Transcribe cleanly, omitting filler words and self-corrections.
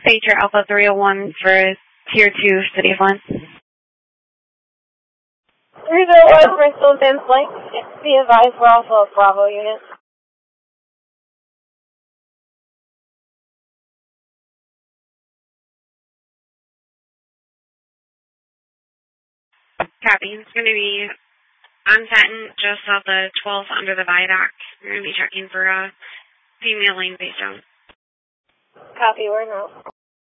Pager Alpha 301 for Tier 2 City of Lens. 301 Bristol Bin Flight. Be advised we're also a Bravo unit. Copy. It's going to be on Fenton, just south of 12th under the viaduct. We're going to be checking for a female lane base down. Copy, we're now.